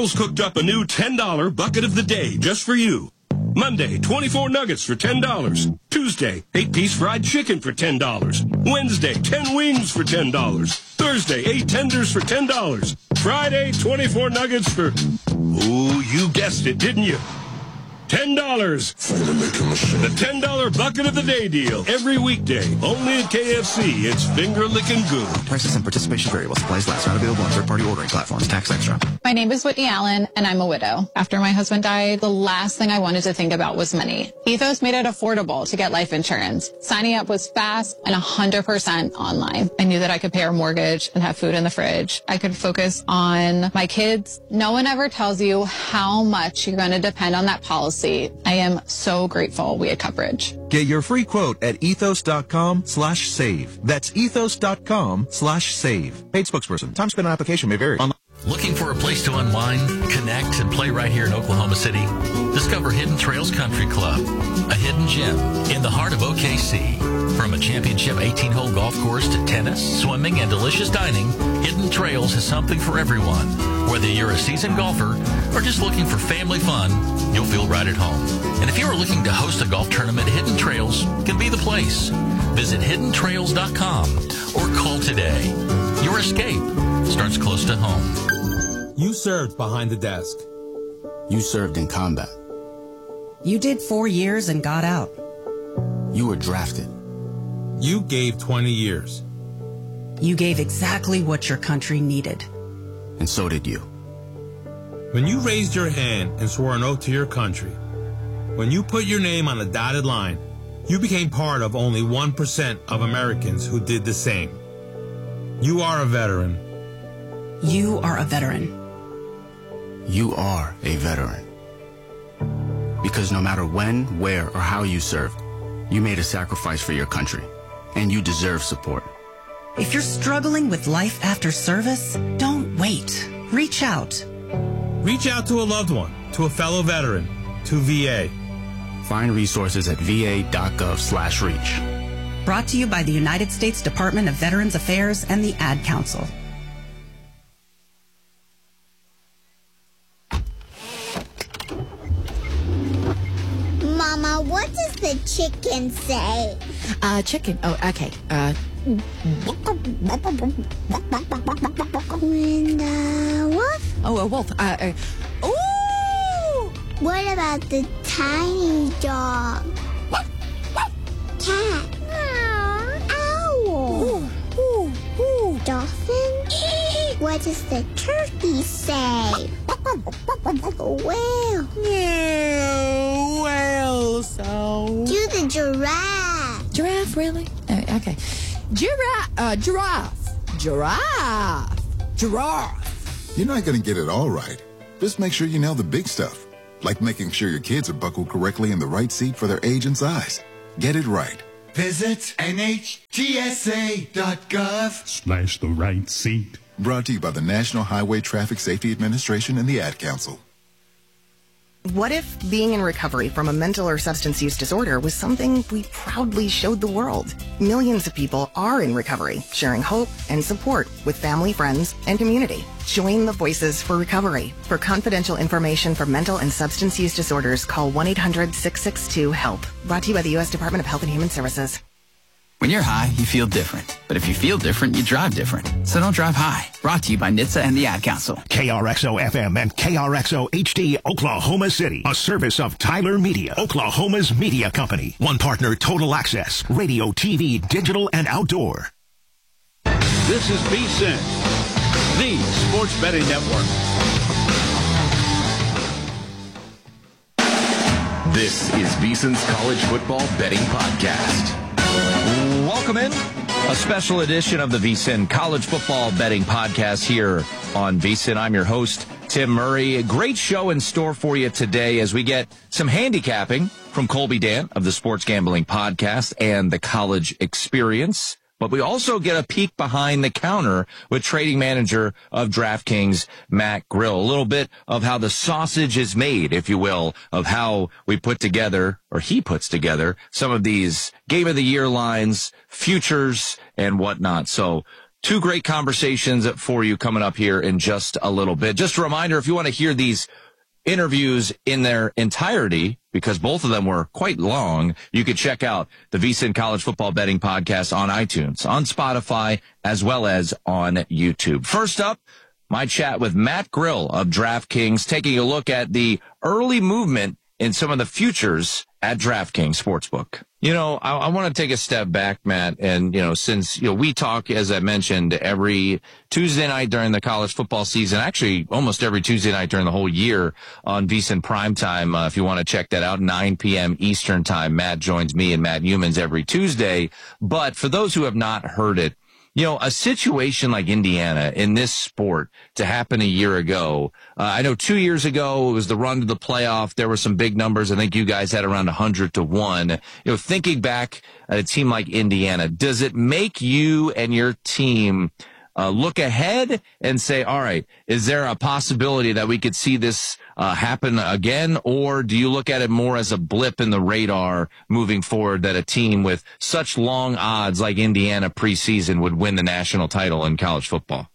Michael's cooked up a new $10 bucket of the day just for you. Monday, 24 nuggets for $10. Tuesday, 8-piece fried chicken for $10. Wednesday, 10 wings for $10. Thursday, 8 tenders for $10. Friday, 24 nuggets for... Oh, you guessed it, didn't you? $10. The $10 bucket of the day deal. Every weekday. Only at KFC. It's finger-licking good. Prices and participation vary while supplies last. Not available on third-party ordering platforms. Tax extra. My name is Whitney Allen, and I'm a widow. After my husband died, the last thing I wanted to think about was money. Ethos made it affordable to get life insurance. Signing up was fast and 100% online. I knew that I could pay our mortgage and have food in the fridge. I could focus on my kids. No one ever tells you how much you're going to depend on that policy. I am so grateful we had coverage. Get your free quote at ethos.com/save. That's ethos.com/save. Paid spokesperson. Time spent on application may vary. Looking for a place to unwind, connect, and play right here in Oklahoma City? Discover Hidden Trails Country Club, a hidden gem in the heart of OKC. From a championship 18-hole golf course to tennis, swimming, and delicious dining, Hidden Trails has something for everyone. Whether you're a seasoned golfer or just looking for family fun, you'll feel right at home. And if you are looking to host a golf tournament, Hidden Trails can be the place. Visit hiddentrails.com or call today. Your escape starts close to home. You served behind the desk. You served in combat. You did 4 years and got out. You were drafted. You gave 20 years. You gave exactly what your country needed. And so did you. When you raised your hand and swore an oath to your country, when you put your name on a dotted line, you became part of only 1% of Americans who did the same. You are a veteran. You are a veteran. You are a veteran. Because no matter when, where, or how you served, you made a sacrifice for your country, and you deserve support. If you're struggling with life after service, don't wait. Reach out. Reach out to a loved one, to a fellow veteran, to VA. Find resources at va.gov/reach. Brought to you by the United States Department of Veterans Affairs and the Ad Council. Mama, what does the chicken say? Chicken. Oh, okay. When the wolf? Oh, a wolf. Ooh! What about the tiny dog? Cat? Owl? Dolphin? What does the turkey say? Whale? Whale sound. Do the giraffe. Giraffe, really? Okay. Giraffe. You're not going to get it all right. Just make sure you nail the big stuff, like making sure your kids are buckled correctly in the right seat for their age and size. Get it right. Visit NHTSA.gov/ the right seat. Brought to you by the National Highway Traffic Safety Administration and the Ad Council. What if being in recovery from a mental or substance use disorder was something we proudly showed the world? Millions of people are in recovery, sharing hope and support with family, friends, and community. Join the Voices for Recovery. For confidential information for mental and substance use disorders, call 1-800-662-HELP. Brought to you by the U.S. Department of Health and Human Services. When you're high, you feel different. But if you feel different, you drive different. So don't drive high. Brought to you by NHTSA and the Ad Council. KRXO-FM and KRXO-HD, Oklahoma City. A service of Tyler Media, Oklahoma's media company. One partner, Total Access. Radio, TV, digital, and outdoor. This is VSiN, the sports betting network. This is VSiN's College Football Betting Podcast. Welcome in. A special edition of the VSiN College Football Betting Podcast here on VSiN. I'm your host, Tim Murray. A great show in store for you today as we get some handicapping from Colby Dant of the Sports Gambling Podcast and the College Experience. But we also get a peek behind the counter with trading manager of DraftKings, Matt Grill. A little bit of how the sausage is made, if you will, of how we put together, or he puts together, some of these Game of the Year lines, futures, and whatnot. So two great conversations for you coming up here in just a little bit. Just a reminder, if you want to hear these interviews in their entirety, because both of them were quite long, you could check out the VSiN College Football Betting Podcast on iTunes, on Spotify, as well as on YouTube. First up, my chat with Matt Grill of DraftKings, taking a look at the early movement in some of the futures at DraftKings Sportsbook. You know, I want to take a step back, Matt, and, since, we talk, as I mentioned, every Tuesday night during the college football season, actually almost every Tuesday night during the whole year on VSiN Primetime. If you want to check that out, 9 p.m. Eastern Time, Matt joins me and Matt Humans every Tuesday. But for those who have not heard it, a situation like Indiana in this sport to happen a year ago, I know 2 years ago it was the run to the playoff. There were some big numbers. I think you guys had around 100-1. Thinking back at a team like Indiana, does it make you and your team look ahead and say, all right, is there a possibility that we could see this happen again? Or do you look at it more as a blip in the radar moving forward, that a team with such long odds like Indiana preseason would win the national title in college football?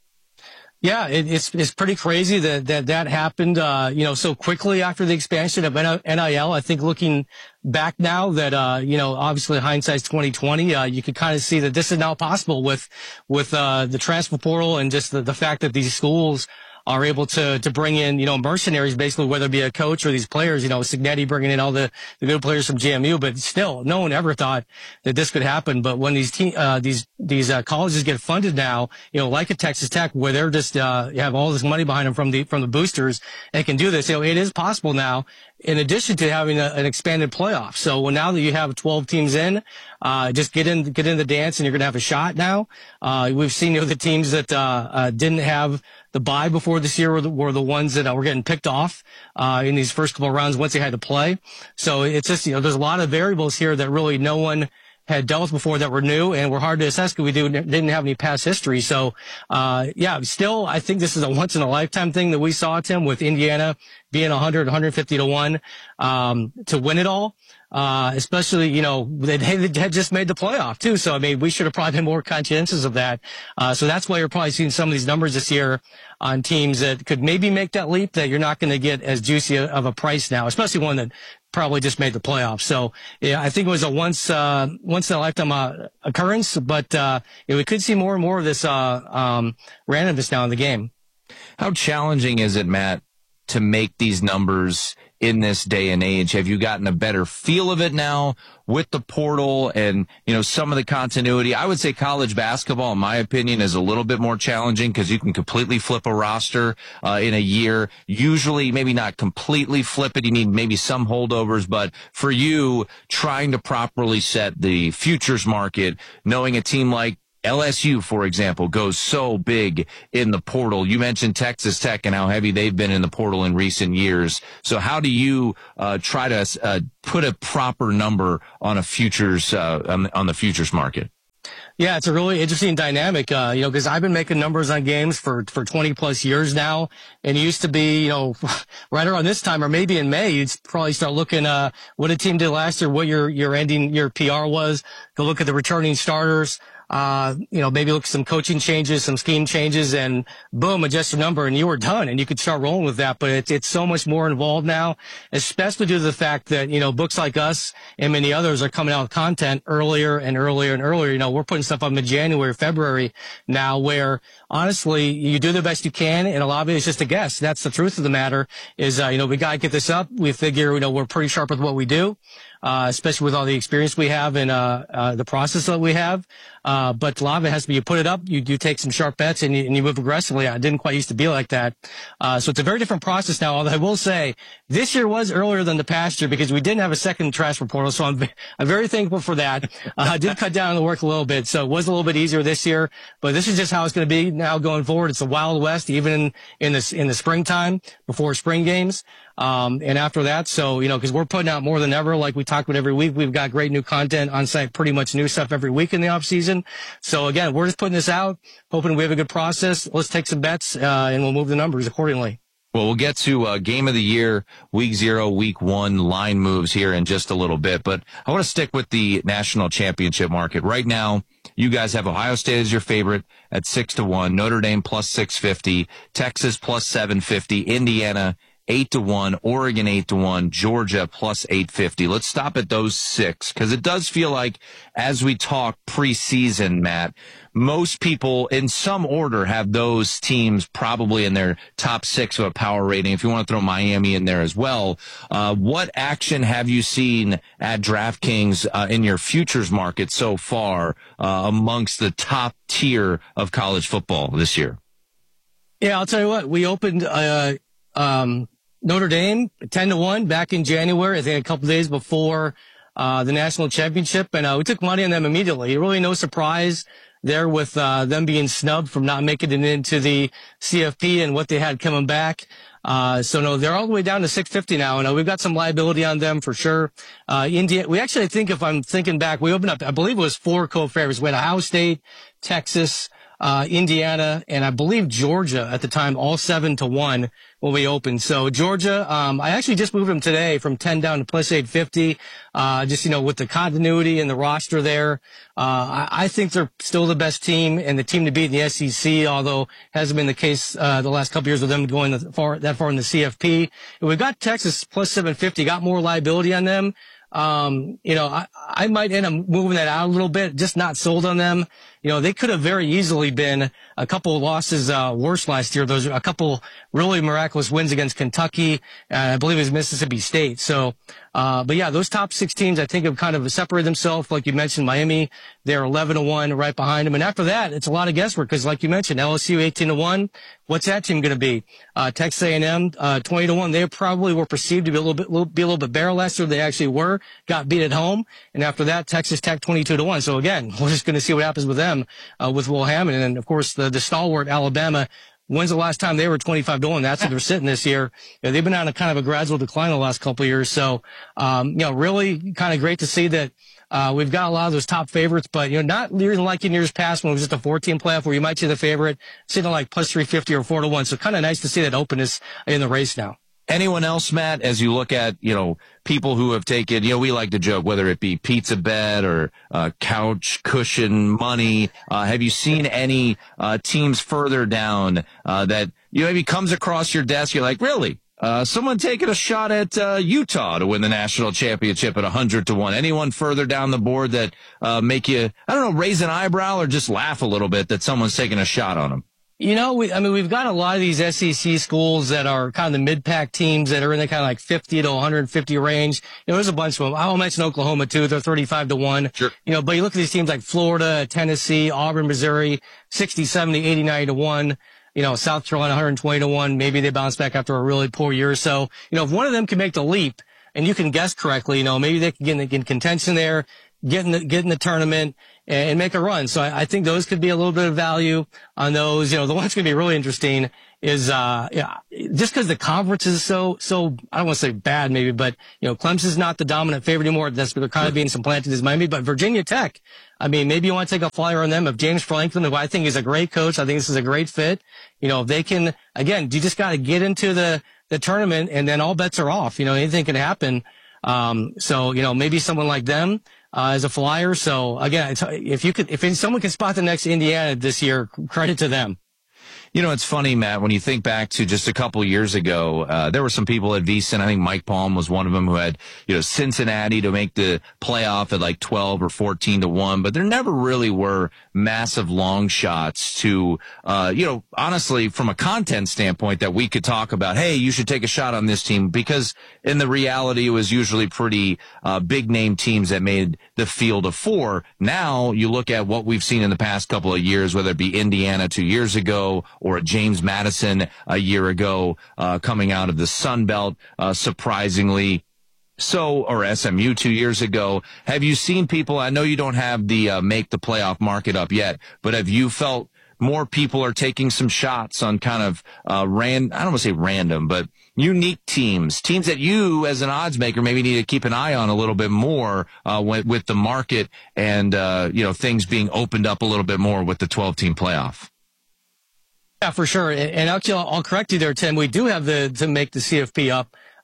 Yeah, it's pretty crazy that happened, so quickly after the expansion of NIL. I think looking back now that, obviously hindsight's 2020, you can kind of see that this is now possible with the transfer portal and just the fact that these schools are able to bring in, mercenaries, basically, whether it be a coach or these players, Cignetti bringing in all the good players from JMU, but still, no one ever thought that this could happen. But when these colleges get funded now, like at Texas Tech, where they're just, have all this money behind them from the boosters and can do this, it is possible now, in addition to having an expanded playoff. So now that you have 12 teams in, just get in the dance and you're going to have a shot now. We've seen, the teams that, didn't have the bye before this year were the ones that were getting picked off, in these first couple of rounds once they had to play. So it's just, there's a lot of variables here that really no one had dealt with before that were new and were hard to assess because we didn't have any past history. So, still, I think this is a once in a lifetime thing that we saw, Tim, with Indiana being 150-1, to win it all. Especially, they had just made the playoff too. So, we should have probably been more conscientious of that. So that's why you're probably seeing some of these numbers this year on teams that could maybe make that leap that you're not going to get as juicy of a price now, especially one that probably just made the playoffs. So, yeah, I think it was a once in a lifetime occurrence, but we could see more and more of this randomness now in the game. How challenging is it, Matt, to make these numbers in this day and age? Have you gotten a better feel of it now with the portal and, some of the continuity? I would say college basketball, in my opinion, is a little bit more challenging because you can completely flip a roster in a year. Usually, maybe not completely flip it. You need maybe some holdovers. But for you, trying to properly set the futures market, knowing a team like LSU, for example, goes so big in the portal. You mentioned Texas Tech and how heavy they've been in the portal in recent years. So how do you try to put a proper number on a futures on the futures market? Yeah, it's a really interesting dynamic, because I've been making numbers on games for 20 plus years now. And it used to be, right around this time or maybe in May, you'd probably start looking, what a team did last year, what your ending, your PR was, go look at the returning starters. Maybe look at some coaching changes, some scheme changes, and boom, adjust your number, and you were done, and you could start rolling with that. But it's so much more involved now, especially due to the fact that, books like us and many others are coming out with content earlier and earlier and earlier. We're putting stuff up in January, February now, where honestly, you do the best you can, and a lot of it is just a guess. That's the truth of the matter is, we got to get this up. We figure, we're pretty sharp with what we do. Especially with all the experience we have and the process that we have. But a lot of it has to be, you put it up, you do take some sharp bets, and you move aggressively. It didn't quite used to be like that. So it's a very different process now, although I will say this year was earlier than the past year because we didn't have a second transfer portal. So I'm very thankful for that. I did cut down on the work a little bit. So it was a little bit easier this year, but this is just how it's going to be now going forward. It's the Wild West, even in the springtime before spring games. And after that, so, because we're putting out more than ever, like we talk about every week. We've got great new content on site, pretty much new stuff every week in the off season. So again, we're just putting this out, hoping we have a good process. Let's take some bets, and we'll move the numbers accordingly. Well, we'll get to Game of the Year, Week 0, Week 1 line moves here in just a little bit. But I want to stick with the national championship market. Right now, You guys have Ohio State as your favorite at 6-1, Notre Dame plus 650, Texas plus 750, Indiana 8-1, Oregon 8-1, Georgia plus 850. Let's stop at those 6, because it does feel like as we talk preseason, Matt, most people in some order have those teams probably in their top 6 of a power rating. If you want to throw Miami in there as well, what action have you seen at DraftKings in your futures market so far amongst the top tier of college football this year? Yeah, I'll tell you what, we opened Notre Dame 10-1 back in January, I think a couple of days before the national championship, and we took money on them immediately. Really no surprise there with them being snubbed from not making it into the CFP and what they had coming back. So no, they're all the way down to 650 now, and we've got some liability on them for sure. India, we actually, I think, if I'm thinking back, we opened up, I believe it was 4 co-favorites. We had Ohio State, Texas, Indiana, and I believe Georgia at the time, all 7-1 when we opened. So Georgia, I actually just moved them today from 10 down to plus 850. Just, with the continuity and the roster there. I think they're still the best team and the team to beat in the SEC, although hasn't been the case, the last couple of years with them going that far in the CFP. And we've got Texas plus 750, got more liability on them. I might end up moving that out a little bit, just not sold on them. They could have very easily been a couple of losses, worse last year. Those are a couple really miraculous wins against Kentucky. I believe it was Mississippi State. So, but yeah, those top 6 teams, I think, have kind of separated themselves. Like you mentioned, Miami, they're 11-1 right behind them. And after that, it's a lot of guesswork because, like you mentioned, LSU 18-1. What's that team going to be? Texas A&M, 20-1. They probably were perceived to be a little bit better last year. They actually were, got beat at home. And after that, Texas Tech 22-1. So again, we're just going to see what happens with them. With Will Hammond, and then of course the stalwart Alabama. When's the last time they were 25-1? That's where they're sitting this year. They've been on a kind of a gradual decline the last couple of years. So, really kind of great to see that we've got a lot of those top favorites, but not like in years past when it was just a 4-team playoff where you might see the favorite sitting like plus 350 or 4-1. So kind of nice to see that openness in the race now. Anyone else, Matt, as you look at, people who have taken, we like to joke, whether it be pizza bet or couch cushion money, have you seen any teams further down that maybe comes across your desk, you're like, really? Someone taking a shot at Utah to win the national championship at 100-1. Anyone further down the board that make you, raise an eyebrow or just laugh a little bit that someone's taking a shot on them? We've got a lot of these SEC schools that are kind of the mid-pack teams that are in the kind of like 50 to 150 range. There's a bunch of them. I'll mention Oklahoma too. They're 35-1. Sure. But you look at these teams like Florida, Tennessee, Auburn, Missouri, 60, 70, 89-1. South Carolina, 120-1. Maybe they bounce back after a really poor year or so. If one of them can make the leap and you can guess correctly, maybe they can get in contention there, get in the tournament and make a run. So I think those could be a little bit of value on those. The one's going to be really interesting is, just because the conference is so, I don't want to say bad maybe, but, Clemson's not the dominant favorite anymore. That's where they're kind of being supplanted as Miami, but Virginia Tech, maybe you want to take a flyer on them. If James Franklin, who I think is a great coach, I think this is a great fit. If they can, again, you just got to get into the tournament and then all bets are off. Anything can happen. Maybe someone like them, as a flyer. So again, if someone can spot the next Indiana this year, credit to them. It's funny, Matt, when you think back to just a couple years ago, there were some people at VSiN. I think Mike Palm was one of them who had, Cincinnati to make the playoff at like 12 or 14-1, but there never really were massive long shots to, honestly, from a content standpoint that we could talk about, hey, you should take a shot on this team, because in the reality, it was usually pretty, big name teams that made the field of 4. Now you look at what we've seen in the past couple of years, whether it be Indiana 2 years ago, or James Madison a year ago, coming out of the Sun Belt, surprisingly. So, or SMU 2 years ago. Have you seen people, I know you don't have the make the playoff market up yet, but have you felt more people are taking some shots on kind of, I don't want to say random, but unique teams that you as an odds maker maybe need to keep an eye on a little bit more, with the market and, things being opened up a little bit more with the 12-team playoff? Yeah, for sure. And actually, I'll correct you there, Tim. We do have to make the CFP up.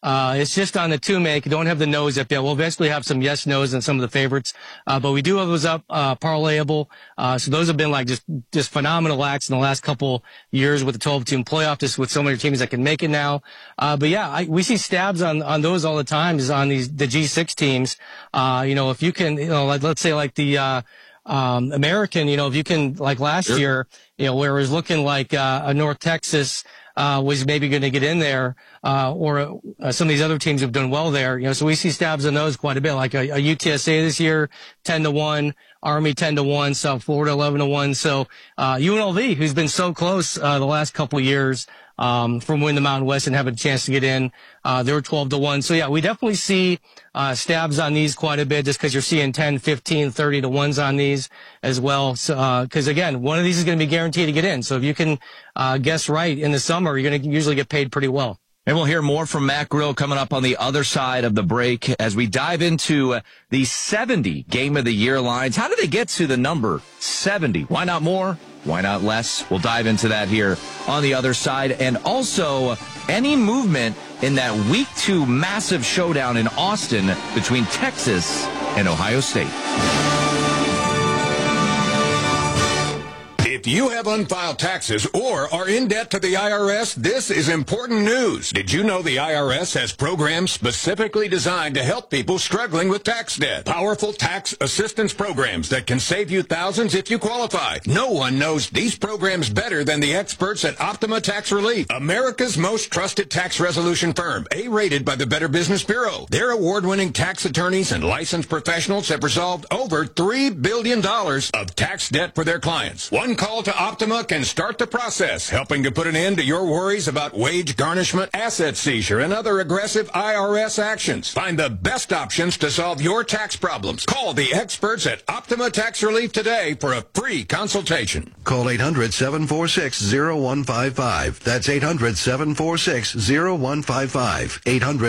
It's just on the 2-make. Don't have the nose up yet. We'll eventually have some yes, no's and some of the favorites. But we do have those up, parlayable. So those have been like just phenomenal acts in the last couple years with the 12-team playoff, just with so many teams that can make it now. But yeah, we see stabs on those all the time, is on the G6 teams. If you can, let's say like the, American, if you can, like last year, where it was looking like, a North Texas, was maybe going to get in there, or some of these other teams have done well there. So we see stabs on those quite a bit, like a UTSA this year, 10-1, Army 10-1, South Florida 11-1. So UNLV, who's been so close the last couple of years, from winning the Mountain West and having a chance to get in, they were 12-1. So yeah, we definitely see stabs on these quite a bit, just because you're seeing 10, 15, 30-1s on these as well. So, because again, one of these is going to be guaranteed to get in. So if you can guess right in the summer, you're going to usually get paid pretty well. And we'll hear more from Matt Grill coming up on the other side of the break as we dive into the 70 Game of the Year lines. How did they get to the number 70? Why not more? Why not less? We'll dive into that here on the other side. And also, any movement in that Week 2 massive showdown in Austin between Texas and Ohio State. If you have unfiled taxes or are in debt to the IRS, this is important news. Did you know the IRS has programs specifically designed to help people struggling with tax debt? Powerful tax assistance programs that can save you thousands if you qualify. No one knows these programs better than the experts at Optima Tax Relief, America's most trusted tax resolution firm, A-rated by the Better Business Bureau. Their award-winning tax attorneys and licensed professionals have resolved over $3 billion of tax debt for their clients. One call to Optima can start the process, helping to put an end to your worries about wage garnishment, asset seizure, and other aggressive IRS actions. Find the best options to solve your tax problems. Call the experts at Optima Tax Relief today for a free consultation. Call 800-746-0155. That's 800-746-0155.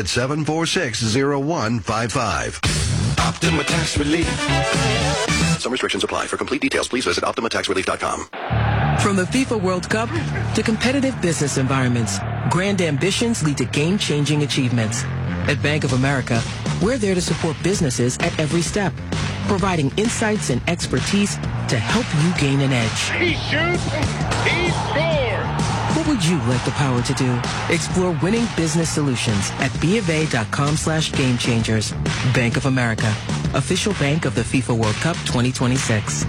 800-746-0155. Optima Tax Relief. Some restrictions apply. For complete details, please visit OptimaTaxRelief.com. From the FIFA World Cup to competitive business environments, grand ambitions lead to game-changing achievements. At Bank of America, we're there to support businesses at every step, providing insights and expertise to help you gain an edge. He shoots, he scores! What would you like the power to do? Explore winning business solutions at BofA.com/gamechangers. Bank of America, official bank of the FIFA World Cup 2026.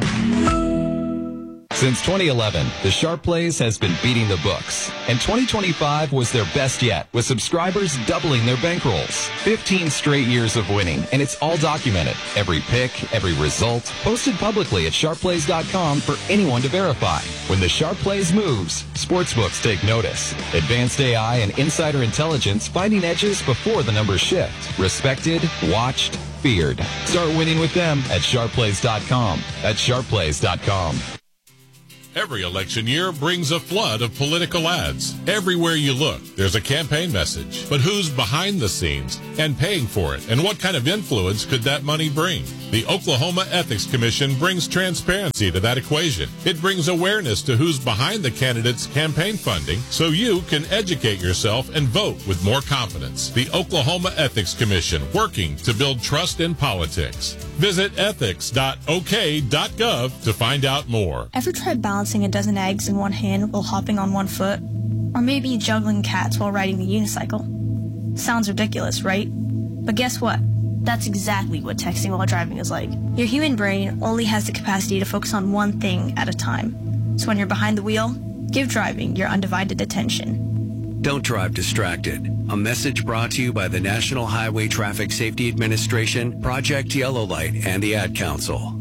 Since 2011, the Sharp Plays has been beating the books, and 2025 was their best yet, with subscribers doubling their bankrolls. 15 straight years of winning, and it's all documented. Every pick, every result, posted publicly at sharpplays.com for anyone to verify. When the Sharp Plays moves, sportsbooks take notice. Advanced AI and insider intelligence finding edges before the numbers shift. Respected, watched, feared. Start winning with them at sharpplays.com. That's sharpplays.com. Every election year brings a flood of political ads. Everywhere you look, there's a campaign message. But who's behind the scenes and paying for it? And what kind of influence could that money bring? The Oklahoma Ethics Commission brings transparency to that equation. It brings awareness to who's behind the candidate's campaign funding so you can educate yourself and vote with more confidence. The Oklahoma Ethics Commission, working to build trust in politics. Visit ethics.ok.gov to find out more. Ever tried balancing a dozen eggs in one hand while hopping on one foot? Or maybe juggling cats while riding the unicycle? Sounds ridiculous, right? But guess what? That's exactly what texting while driving is like. Your human brain only has the capacity to focus on one thing at a time. So when you're behind the wheel, give driving your undivided attention. Don't drive distracted. A message brought to you by the National Highway Traffic Safety Administration, Project Yellow Light, and the Ad Council.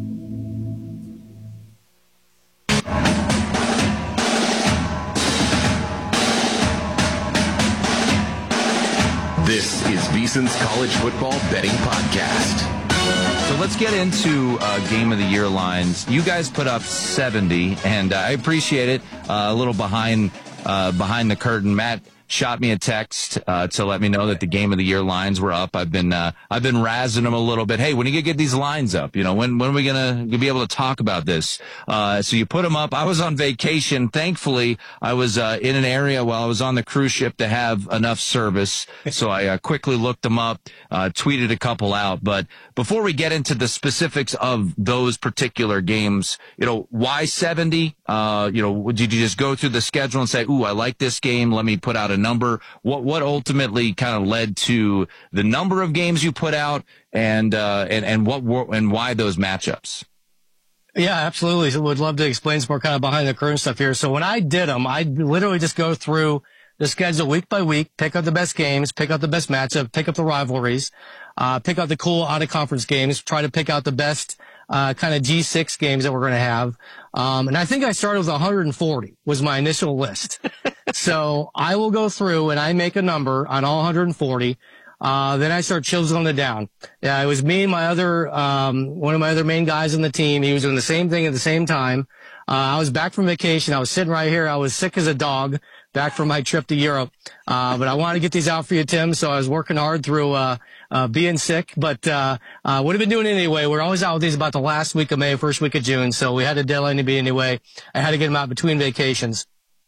This is VSiN's College Football Betting Podcast. So let's get into Game of the Year lines. You guys put up 70, and I appreciate it. A little behind the curtain. Matt shot me a text to let me know that the game of the year lines were up. I've been razzing them a little bit. Hey, when are you gonna get these lines up? You know, when are we gonna be able to talk about this? So you put them up. I was on vacation. Thankfully, I was in an area while I was on the cruise ship to have enough service. So I quickly looked them up, tweeted a couple out. But before we get into the specifics of those particular games, you know, why 70? You know, did you just go through the schedule and say, ooh, I like this game, let me put out a number? What ultimately kind of led to the number of games you put out and why those matchups? Yeah, absolutely. So would love to explain some more kind of behind the curtain stuff here. So when I did them, I literally just go through the schedule week by week, pick out the best games, pick out the best matchup, pick up the rivalries, pick out the cool out-of-conference games, try to pick out the best kind of G6 games that we're going to have. And I think I started with 140 was my initial list. So I will go through and I make a number on all 140. Then I start chiseling it down. Yeah, it was me and my other, one of my other main guys on the team. He was doing the same thing at the same time. I was back from vacation. I was sitting right here. I was sick as a dog back from my trip to Europe. But I wanted to get these out for you, Tim. So I was working hard through, being sick, but, would have been doing it anyway. We're always out with these about the last week of May, first week of June. So we had a deadline to be anyway. I had to get them out between vacations.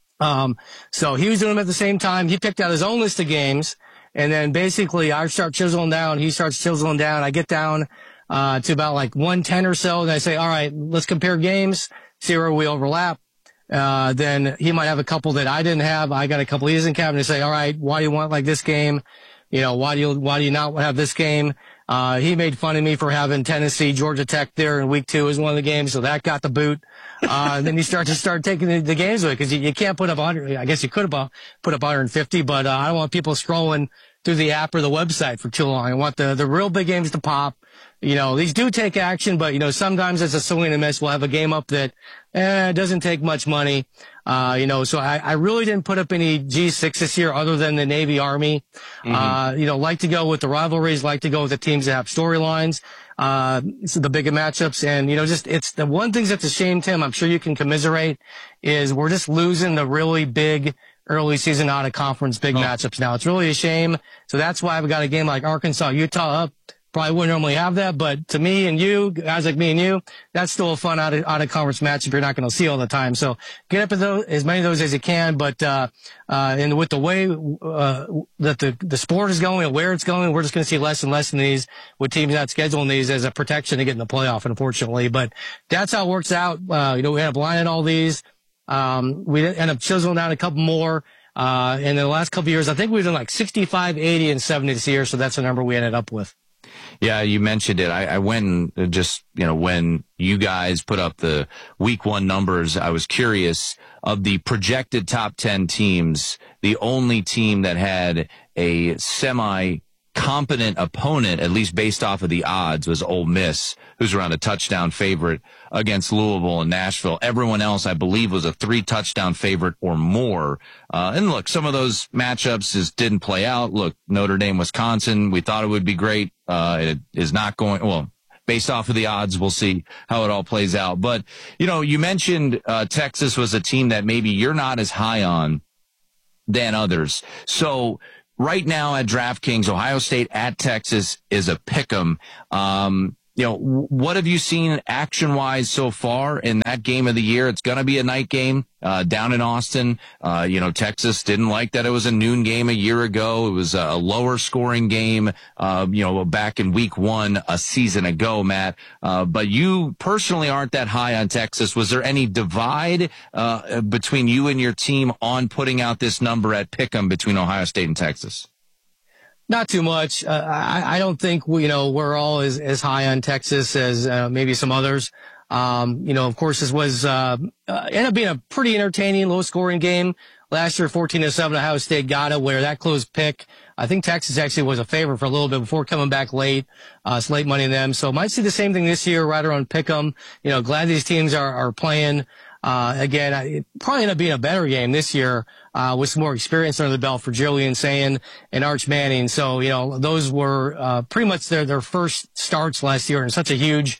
So he was doing them at the same time. He picked out his own list of games. And then basically I start chiseling down. He starts chiseling down. I get down, to about like 110 or so. And I say, all right, let's compare games, see where we overlap. Then he might have a couple that I didn't have. I got a couple he doesn't have, and I say, all right, why do you want like this game? You know, why do you not have this game? He made fun of me for having Tennessee, Georgia Tech there in week 2 as one of the games. So that got the boot. Then you start taking the games away because you can't put up 100. I guess you could have put up 150, but I don't want people scrolling through the app or the website for too long. I want the real big games to pop. You know, these do take action, but, you know, sometimes it's a swing and a miss. We'll have a game up that, doesn't take much money. You know, so I really didn't put up any G6 this year other than the Navy Army. Mm-hmm. You know, like to go with the rivalries, like to go with the teams that have storylines, so the bigger matchups. And, you know, just, it's the one thing that's a shame, Tim, I'm sure you can commiserate, is we're just losing the really big early season out of conference big matchups now. It's really a shame. So that's why I've got a game like Arkansas, Utah up. Probably wouldn't normally have that, but to me and you, guys like me and you, that's still a fun out of conference matchup you're not going to see all the time. So get up at those, as many of those as you can. But, and with the way, that the sport is going and where it's going, we're just going to see less and less in these with teams not scheduling these as a protection to get in the playoff, unfortunately. But that's how it works out. You know, we end up lining all these. We end up chiseling down a couple more. In the last couple of years, I think we've done like 65, 80, and 70 this year. So that's the number we ended up with. Yeah, you mentioned it. I went and just, you know, when you guys put up the week 1 numbers, I was curious of the projected top 10 teams. The only team that had a semi-competent opponent, at least based off of the odds, was Ole Miss, who's around a touchdown favorite against Louisville and Nashville. Everyone else, I believe, was a 3-touchdown favorite or more. And look, some of those matchups just didn't play out. Look, Notre Dame, Wisconsin, we thought it would be great. It is not going, well, based off of the odds, we'll see how it all plays out. But, you know, you mentioned Texas was a team that maybe you're not as high on than others. So right now at DraftKings, Ohio State at Texas is a pick'em. You know, what have you seen action-wise so far in that game of the year? It's going to be a night game down in Austin. You know, Texas didn't like that it was a noon game a year ago. It was a lower-scoring game, you know, back in week 1 a season ago, Matt. But you personally aren't that high on Texas. Was there any divide between you and your team on putting out this number at pick'em between Ohio State and Texas? Not too much. I don't think we're all as high on Texas as maybe some others. You know, of course, this was ended up being a pretty entertaining, low-scoring game. Last year, 14-7, Ohio State got it, where that closed pick. I think Texas actually was a favorite for a little bit before coming back late. It's late money in them. So might see the same thing this year, right around pick'em. You know, glad these teams are playing. Again, it probably ended up being a better game this year, with some more experience under the belt for Julian Sayin and Arch Manning. So, you know, those were, pretty much their first starts last year in such a huge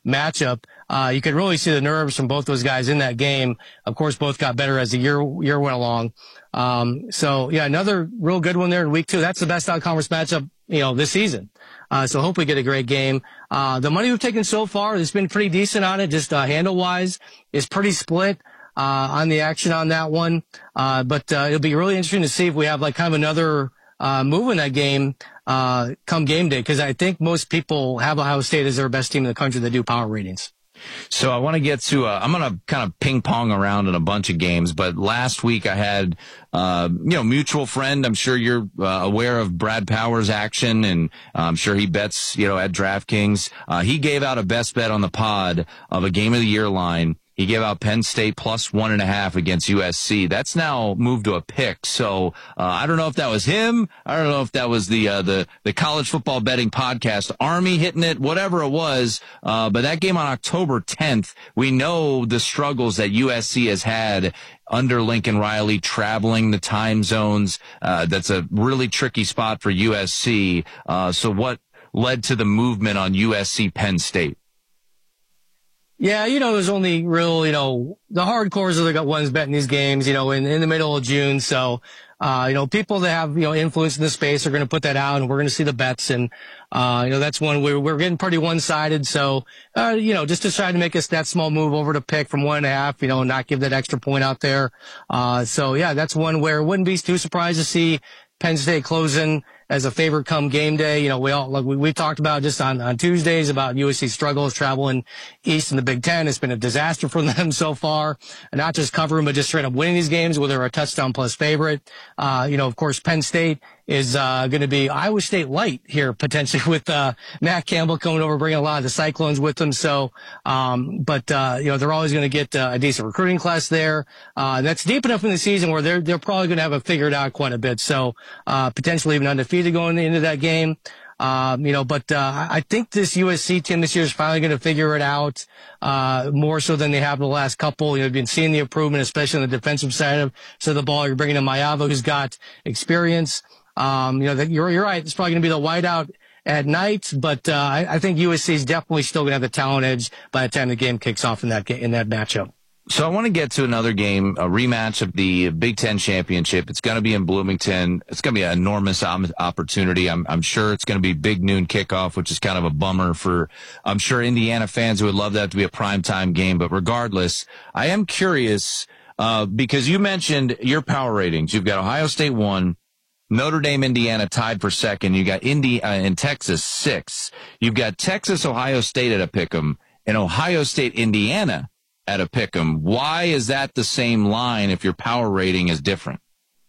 matchup. You could really see the nerves from both those guys in that game. Of course, both got better as the year went along. So yeah, another real good one there in week 2. That's the best out-of-conference matchup, this season. So hope we get a great game. The money we've taken so far has been pretty decent on it, just handle-wise. Is pretty split on the action on that one. But it'll be really interesting to see if we have like kind of another move in that game come game day, because I think most people have Ohio State as their best team in the country that do power ratings. So I want to get to, I'm going to kind of ping pong around in a bunch of games, but last week I had, mutual friend. I'm sure you're aware of Brad Powers' action, and I'm sure he bets, at DraftKings. He gave out a best bet on the pod of a game of the year line. He gave out Penn State plus 1.5 against USC. That's now moved to a pick. So, I don't know if that was him. I don't know if that was the college football betting podcast Army hitting it, whatever it was. But that game on October 10th, we know the struggles that USC has had under Lincoln Riley, traveling the time zones. That's a really tricky spot for USC. So what led to the movement on USC Penn State? Yeah, there's only real, the hardcores are the ones betting these games, in the middle of June. So, people that have, influence in the space are going to put that out, and we're going to see the bets. And, that's one we're getting pretty one-sided. So, just to try to make us that small move over to pick from 1.5, and not give that extra point out there. So yeah, that's one where wouldn't be too surprised to see Penn State closing as a favorite come game day. We talked about just on Tuesdays about USC struggles traveling east in the Big Ten. It's been a disaster for them so far, and not just covering, but just straight up winning these games where they're a touchdown plus favorite. Of course, Penn State is going to be Iowa State light here potentially with Matt Campbell coming over, bringing a lot of the Cyclones with them. So, they're always going to get a decent recruiting class there. That's deep enough in the season where they're probably going to have it figured out quite a bit. So, potentially even undefeated going into that game. I think this USC team this year is finally going to figure it out, more so than they have the last couple. You've been seeing the improvement, especially on the defensive side of the ball. You're bringing in Mayava, who's got experience. You're right. It's probably going to be the whiteout at night, but I think USC is definitely still going to have the talent edge by the time the game kicks off in that matchup. So I want to get to another game, a rematch of the Big Ten championship. It's going to be in Bloomington. It's going to be an enormous opportunity. I'm sure it's going to be big noon kickoff, which is kind of a bummer for, I'm sure, Indiana fans who would love that to be a primetime game. But regardless, I am curious, because you mentioned your power ratings. You've got Ohio State 1, Notre Dame, Indiana tied for second. You got in Texas 6. You've got Texas, Ohio State at a pick'em, and Ohio State, Indiana at a pick'em. Why is that the same line if your power rating is different?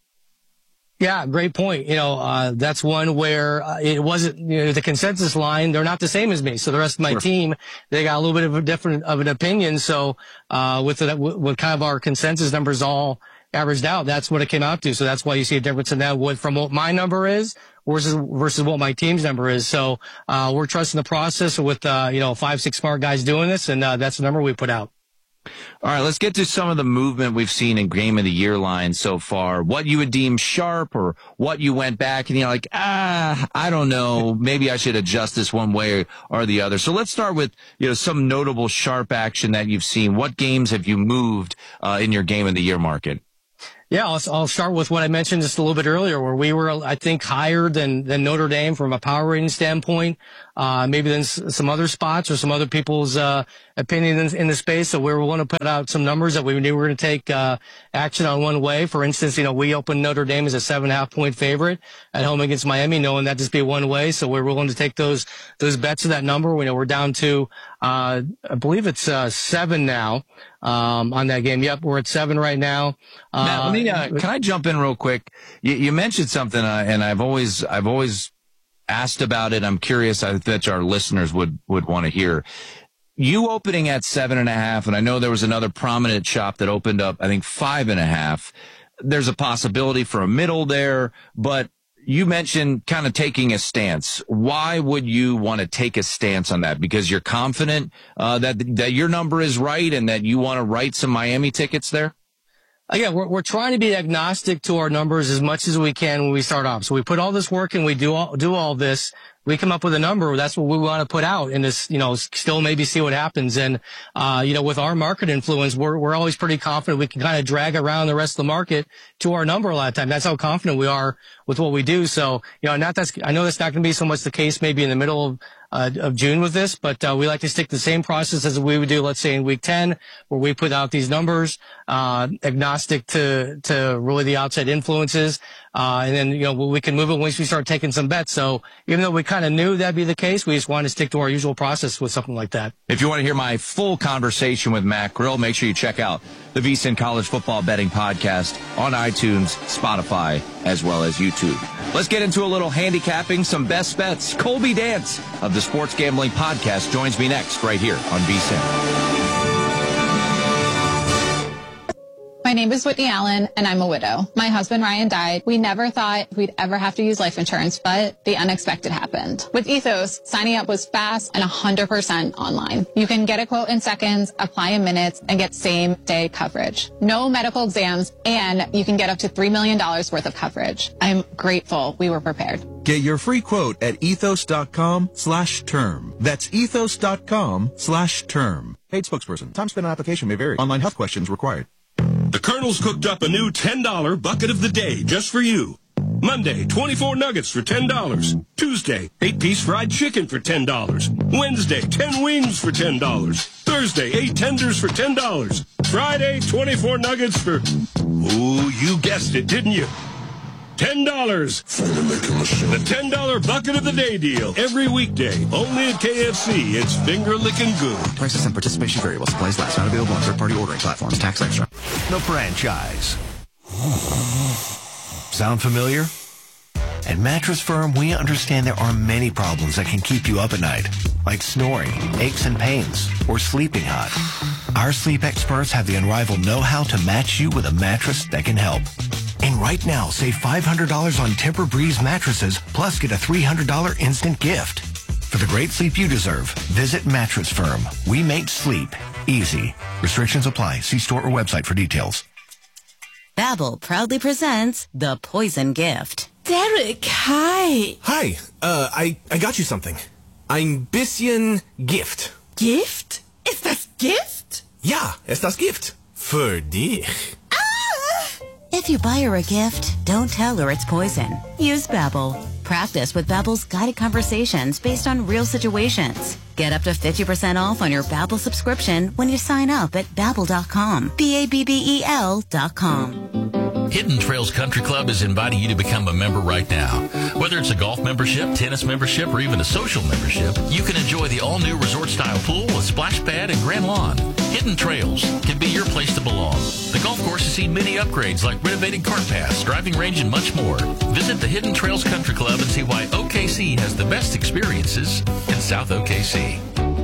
Yeah, great point. That's one where it wasn't, the consensus line, they're not the same as me. So the rest of my team, they got a little bit of a different of an opinion. So, with kind of our consensus numbers all averaged out, that's what it came out to. So that's why you see a difference in that from what my number is versus what my team's number is. So, we're trusting the process with, 5-6 smart guys doing this, and that's the number we put out. All right, let's get to some of the movement we've seen in Game of the Year lines so far. What you would deem sharp, or what you went back and you're like, I don't know, maybe I should adjust this one way or the other. So let's start with, some notable sharp action that you've seen. What games have you moved in your Game of the Year market? Yeah, I'll start with what I mentioned just a little bit earlier, where we were, I think, higher than Notre Dame from a power rating standpoint, maybe than some other spots or some other people's opinions in the space. So we were willing to put out some numbers that we knew we were going to take action on one way. For instance, we opened Notre Dame as a 7.5 point favorite at home against Miami, knowing that just be one way. So we're willing to take those bets to that number. We know we're down to, I believe it's 7 now. On that game. Yep, we're at 7 right now. Matt, can I jump in real quick? You mentioned something, and I've always asked about it. I'm curious. I bet our listeners would want to hear. You opening at 7.5, and I know there was another prominent shop that opened up, I think, 5.5. There's a possibility for a middle there, but you mentioned kind of taking a stance. Why would you want to take a stance on that? Because you're confident that your number is right and that you want to write some Miami tickets there? Again, we're trying to be agnostic to our numbers as much as we can when we start off. So we put all this work and we do all this. we come up with a number, that's what we want to put out, and this, still maybe see what happens. And, with our market influence, we're always pretty confident we can kind of drag around the rest of the market to our number a lot of time. That's how confident we are with what we do. So, I know that's not going to be so much the case maybe in the middle of June with this, but we like to stick to the same process as we would do, let's say, in week 10, where we put out these numbers, agnostic to really the outside influences. And then, we can move it once we start taking some bets. So even though we kind of knew that'd be the case, we just wanted to stick to our usual process with something like that. If you want to hear my full conversation with Matt Grill, make sure you check out the VSiN College Football Betting Podcast on iTunes, Spotify, as well as YouTube. Let's get into a little handicapping, some best bets. Colby Dance of the Sports Gambling Podcast joins me next right here on VSiN. My name is Whitney Allen, and I'm a widow. My husband, Ryan, died. We never thought we'd ever have to use life insurance, but the unexpected happened. With Ethos, signing up was fast and 100% online. You can get a quote in seconds, apply in minutes, and get same-day coverage. No medical exams, and you can get up to $3 million worth of coverage. I'm grateful we were prepared. Get your free quote at ethos.com/term. That's ethos.com/term. Paid spokesperson. Time spent on application may vary. Online health questions required. The Colonel's cooked up a new $10 bucket of the day just for you. Monday, 24 nuggets for $10. Tuesday, 8-piece fried chicken for $10. Wednesday, 10 wings for $10. Thursday, 8 tenders for $10. Friday, 24 nuggets for... Ooh, you guessed it, didn't you? $10. The $10 bucket of the day deal. Every weekday. Only at KFC. It's finger-licking good. Prices and participation variable. Supplies last. Not available on third-party ordering platforms. Tax extra. The franchise. Sound familiar? At Mattress Firm, we understand there are many problems that can keep you up at night, like snoring, aches and pains, or sleeping hot. Our sleep experts have the unrivaled know-how to match you with a mattress that can help. And right now, save $500 on Tempur-Breeze mattresses, plus get a $300 instant gift. For the great sleep you deserve, visit Mattress Firm. We make sleep easy. Restrictions apply. See store or website for details. Babbel proudly presents The Poison Gift. Derek, hi. Hi, I got you something. Ein bisschen Gift. Gift? Ist das Gift? Ja, ist das Gift. Für dich. If you buy her a gift, don't tell her it's poison. Use Babbel. Practice with Babbel's guided conversations based on real situations. Get up to 50% off on your Babbel subscription when you sign up at Babbel.com. Babbel.com. Hidden Trails Country Club is inviting you to become a member right now. Whether it's a golf membership, tennis membership, or even a social membership, you can enjoy the all-new resort-style pool with splash pad and grand lawn. Hidden Trails can be your place to belong. The golf course has seen many upgrades like renovated cart paths, driving range, and much more. Visit the Hidden Trails Country Club and see why OKC has the best experiences in South OKC.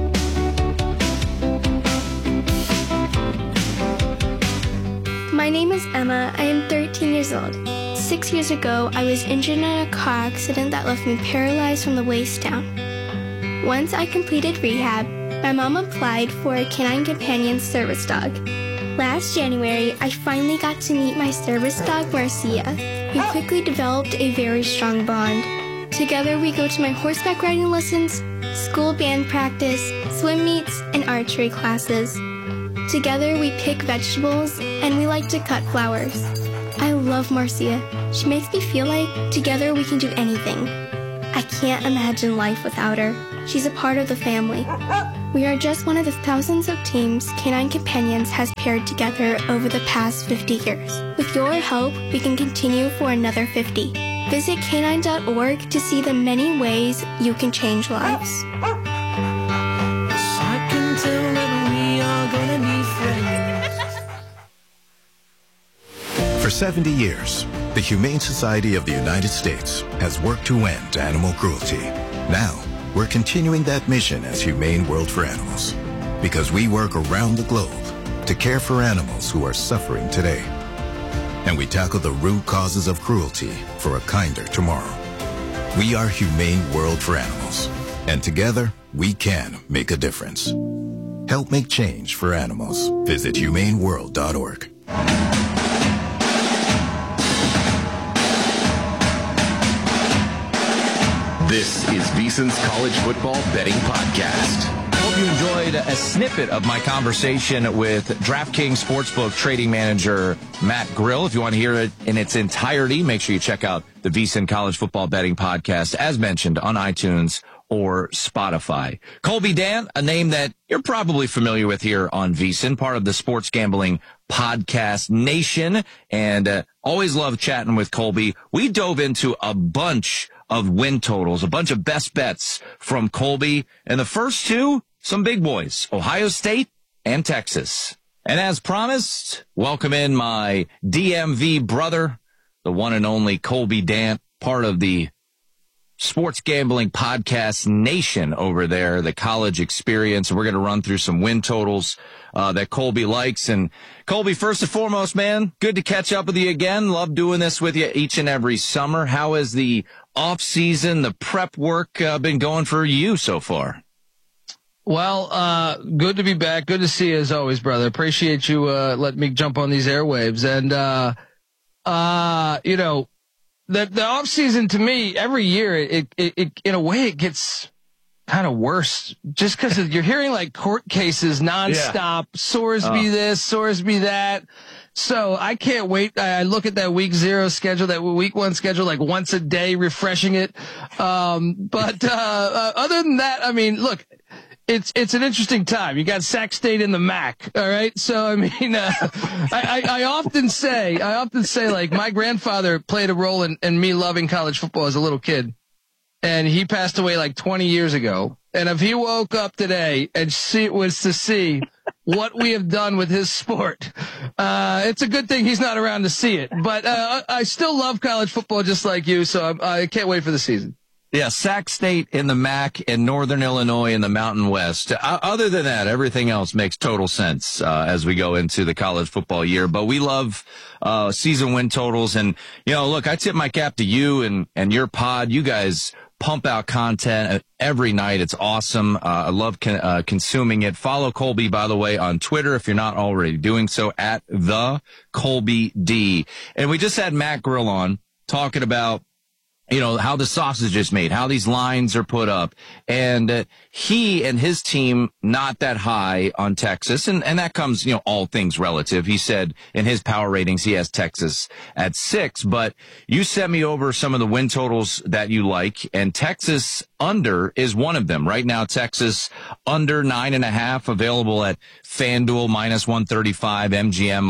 My name is Emma. I am 13 years old. 6 years ago, I was injured in a car accident that left me paralyzed from the waist down. Once I completed rehab, my mom applied for a Canine Companion service dog. Last January, I finally got to meet my service dog, Marcia. We quickly developed a very strong bond. Together, we go to my horseback riding lessons, school band practice, swim meets, and archery classes. Together, we pick vegetables, and we like to cut flowers. I love Marcia. She makes me feel like together we can do anything. I can't imagine life without her. She's a part of the family. We are just one of the thousands of teams Canine Companions has paired together over the past 50 years. With your help, we can continue for another 50. Visit canine.org to see the many ways you can change lives. I can tell that we are gonna be friends. For 70 years, the Humane Society of the United States has worked to end animal cruelty. Now, we're continuing that mission as Humane World for Animals, because we work around the globe to care for animals who are suffering today. And we tackle the root causes of cruelty for a kinder tomorrow. We are Humane World for Animals, and together we can make a difference. Help make change for animals. Visit humaneworld.org. This is VSiN's College Football Betting Podcast. Hope you enjoyed a snippet of my conversation with DraftKings Sportsbook trading manager Matt Grill. If you want to hear it in its entirety, make sure you check out the VSiN College Football Betting Podcast, as mentioned, on iTunes or Spotify. Colby Dant, a name that you're probably familiar with here on VSiN, part of the Sports Gambling Podcast Nation, and always love chatting with Colby. We dove into a bunch of win totals, a bunch of best bets from Colby, and the first two, some big boys, Ohio State and Texas. And as promised, welcome in my DMV brother, the one and only Colby Dant, part of the Sports Gambling Podcast Nation over there, the college experience. We're going to run through some win totals that Colby likes. And Colby, first and foremost, man, good to catch up with you again. Love doing this with you each and every summer. How has the off season, the prep work been going for you so far? Well, good to be back. Good to see you as always, brother. Appreciate you letting me jump on these airwaves. And you know, the off season to me every year, it in a way it gets kind of worse just because you're hearing like court cases nonstop. Yeah. Sorsby this, Sorsby that. So I can't wait. I look at that week 0 schedule, that week 1 schedule, like once a day, refreshing it. But other than that, I mean, look, it's an interesting time. You got Sac State in the MAC. All right. So, I mean, I often say like my grandfather played a role in me loving college football as a little kid. And he passed away like 20 years ago. And if he woke up today and was to see what we have done with his sport, it's a good thing he's not around to see it. But I still love college football just like you, so I can't wait for the season. Yeah, Sac State in the MAC and Northern Illinois in the Mountain West. Other than that, everything else makes total sense as we go into the college football year. But we love season win totals. And, you know, look, I tip my cap to you and your pod. You guys pump out content every night. It's awesome. I love consuming it. Follow Colby, by the way, on Twitter if you're not already doing so, at the Colby D. And we just had Matt Grill on talking about, you know, how the sausage is made, how these lines are put up. And he and his team, not that high on Texas. And that comes, you know, all things relative. He said in his power ratings, he has Texas at 6. But you sent me over some of the win totals that you like. And Texas under is one of them. Right now, Texas under 9.5 available at FanDuel -135, MGM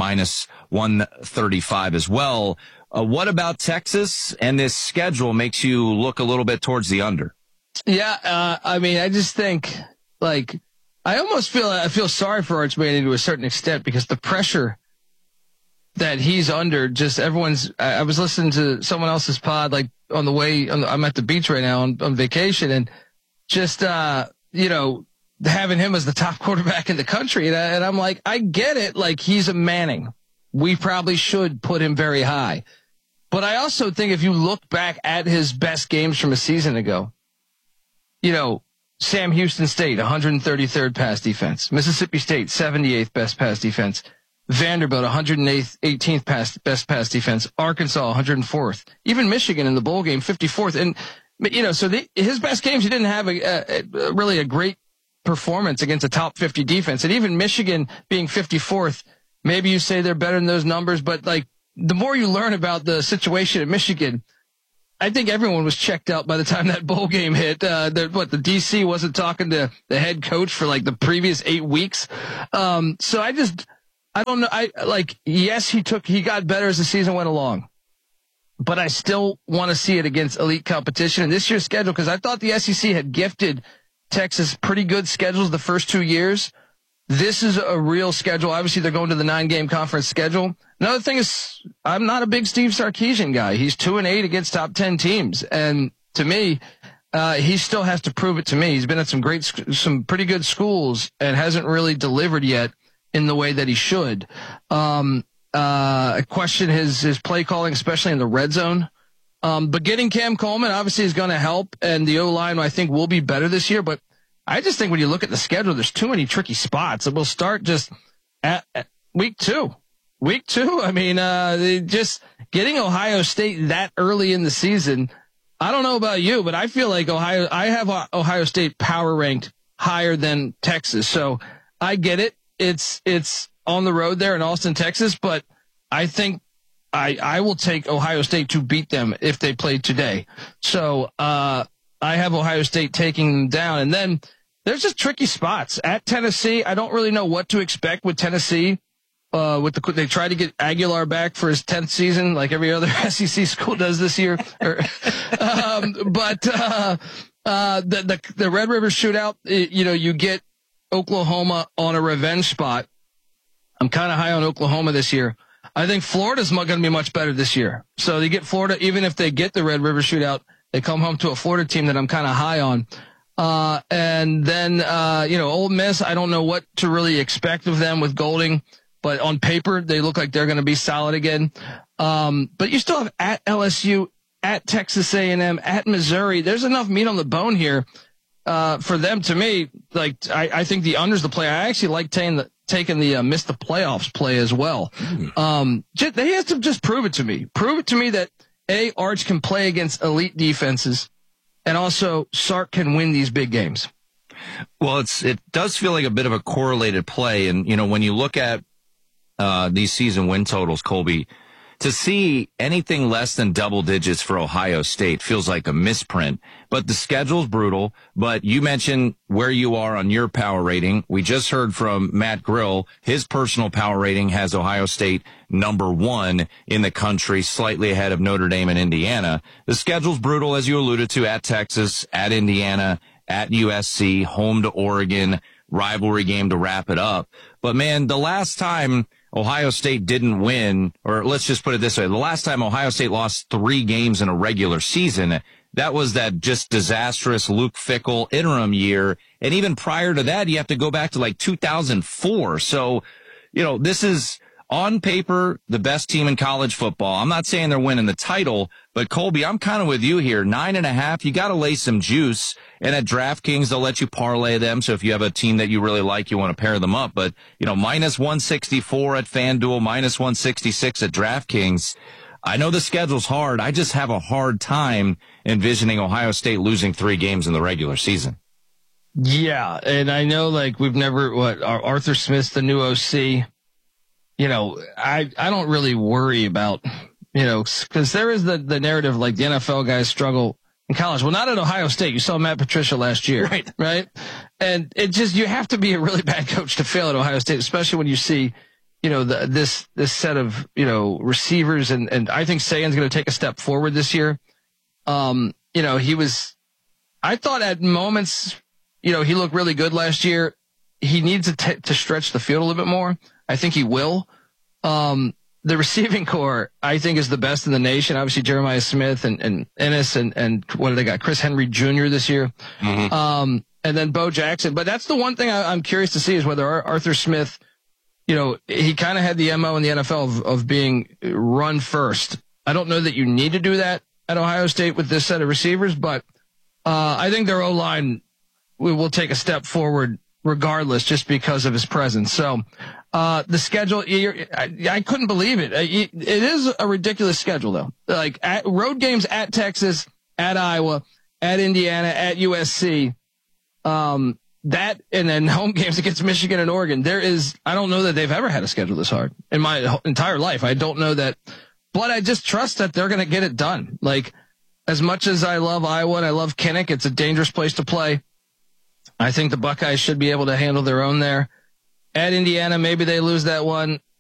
-135 as well. What about Texas and this schedule makes you look a little bit towards the under? Yeah, I mean, I just think, like, I feel sorry for Arch Manning to a certain extent because the pressure that he's under, just I was listening to someone else's pod, like, on the way, I'm at the beach right now on vacation, and just, you know, having him as the top quarterback in the country, and I'm like, I get it, like, he's a Manning. We probably should put him very high. But I also think if you look back at his best games from a season ago, you know, Sam Houston State, 133rd pass defense. Mississippi State, 78th best pass defense. Vanderbilt, 118th best pass defense. Arkansas, 104th. Even Michigan in the bowl game, 54th. And, you know, so his best games, he didn't have really a great performance against a top 50 defense. And even Michigan being 54th, maybe you say they're better than those numbers, but like, the more you learn about the situation at Michigan, I think everyone was checked out by the time that bowl game hit. The DC wasn't talking to the head coach for like the previous 8 weeks. So I don't know. Yes, he got better as the season went along, but I still want to see it against elite competition. And this year's schedule, because I thought the SEC had gifted Texas pretty good schedules the first 2 years. This is a real schedule. Obviously, they're going to the 9-game conference schedule. Another thing is, I'm not a big Steve Sarkisian guy. He's 2-8 against top 10 teams. And to me, he still has to prove it to me. He's been at some pretty good schools and hasn't really delivered yet in the way that he should. I question his play calling, especially in the red zone. But getting Cam Coleman obviously is going to help. And the O-line, I think, will be better this year. But I just think when you look at the schedule, there's too many tricky spots. And we'll start just at week 2. Week 2, I mean, just getting Ohio State that early in the season, I don't know about you, but I feel like I have Ohio State power ranked higher than Texas. So I get it. It's on the road there in Austin, Texas, but I think I will take Ohio State to beat them if they played today. So, I have Ohio State taking them down. And then there's just tricky spots at Tennessee. I don't really know what to expect with Tennessee. They tried to get Aguilar back for his 10th season, like every other SEC school does this year. But the Red River Shootout, you get Oklahoma on a revenge spot. I'm kind of high on Oklahoma this year. I think Florida's going to be much better this year. So they get Florida, even if they get the Red River Shootout, they come home to a Florida team that I'm kind of high on. And then, Ole Miss, I don't know what to really expect of them with Golding. But on paper, they look like they're going to be solid again. But you still have at LSU, at Texas A&M, at Missouri. There's enough meat on the bone here for them. To me, like I think the under's the play. I actually like taking the miss the playoffs play as well. They have to just prove it to me. Prove it to me that Arch can play against elite defenses, and also Sark can win these big games. Well, it does feel like a bit of a correlated play, and when you look at these season win totals, Colby, to see anything less than double digits for Ohio State feels like a misprint. But the schedule's brutal. But you mentioned where you are on your power rating. We just heard from Matt Grill. His personal power rating has Ohio State number 1 in the country, slightly ahead of Notre Dame and Indiana. The schedule's brutal, as you alluded to, at Texas, at Indiana, at USC, home to Oregon, rivalry game to wrap it up. But, man, the last time Ohio State didn't win, or let's just put it this way, the last time Ohio State lost 3 games in a regular season, that was that just disastrous Luke Fickell interim year. And even prior to that, you have to go back to like 2004. So, this is on paper the best team in college football. I'm not saying they're winning the title, but Colby, I'm kind of with you here. 9.5, you got to lay some juice. And at DraftKings, they'll let you parlay them. So if you have a team that you really like, you want to pair them up. But, minus 164 at FanDuel, minus 166 at DraftKings. I know the schedule's hard. I just have a hard time envisioning Ohio State losing 3 games in the regular season. Yeah. And I know, we've never, Arthur Smith's the new OC. I don't really worry about, because there is the narrative, like the NFL guys struggle in college. Well, not at Ohio State. You saw Matt Patricia last year. Right. And you have to be a really bad coach to fail at Ohio State, especially when you see, this set of, receivers. And I think Sagan's going to take a step forward this year. I thought at moments, he looked really good last year. He needs to stretch the field a little bit more. I think he will. The receiving core, I think, is the best in the nation. Obviously, Jeremiah Smith and Ennis and what do they got? Chris Henry Jr. this year. Mm-hmm. And then Bo Jackson. But that's the one thing I'm curious to see is whether Arthur Smith, he kind of had the MO in the NFL of being run first. I don't know that you need to do that at Ohio State with this set of receivers, but I think their O-line will take a step forward regardless, just because of his presence. So, the schedule, I couldn't believe it. It is a ridiculous schedule, though. Road games at Texas, at Iowa, at Indiana, at USC, and then home games against Michigan and Oregon. I don't know that they've ever had a schedule this hard in my entire life. I don't know that, but I just trust that they're going to get it done. As much as I love Iowa and I love Kinnick, it's a dangerous place to play. I think the Buckeyes should be able to handle their own there. At Indiana, maybe they lose that one.